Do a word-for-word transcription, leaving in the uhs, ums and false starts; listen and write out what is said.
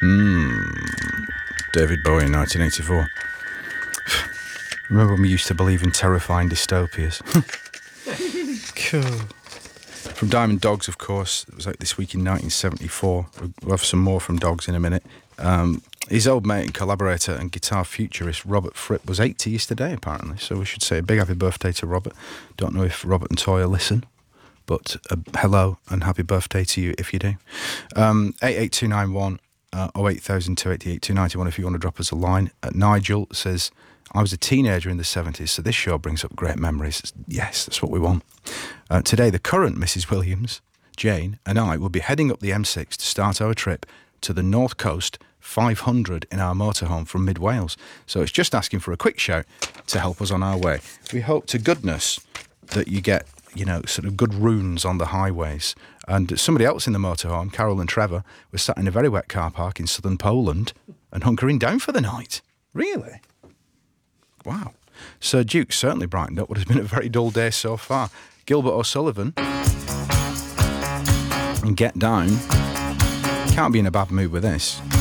Hmm. David Bowie in nineteen eighty-four. Remember when we used to believe in terrifying dystopias? Cool. From Diamond Dogs, of course, it was like this week in nineteen seventy-four. We'll have some more from Dogs in a minute. Um, his old mate and collaborator and guitar futurist Robert Fripp was eighty yesterday, apparently, so we should say a big happy birthday to Robert. Don't know if Robert and Toya listen, but uh, hello and happy birthday to you if you do. Um, eight eight two nine one uh, oh eight thousand two eighty-eight two ninety-one if you want to drop us a line. Uh, Nigel says, I was a teenager in the seventies, so this show brings up great memories. Yes, that's what we want. Uh, today, the current Missus Williams, Jane, and I will be heading up the M six to start our trip to the North Coast five hundred in our motorhome from mid-Wales. So it's just asking for a quick shout to help us on our way. We hope to goodness that you get, you know, sort of good runes on the highways. And somebody else in the motorhome, Carol and Trevor, were sat in a very wet car park in southern Poland and hunkering down for the night. Really? Wow. Sir Duke certainly brightened up what has been a very dull day so far. Gilbert O'Sullivan and Get Down. Can't be in a bad mood with this.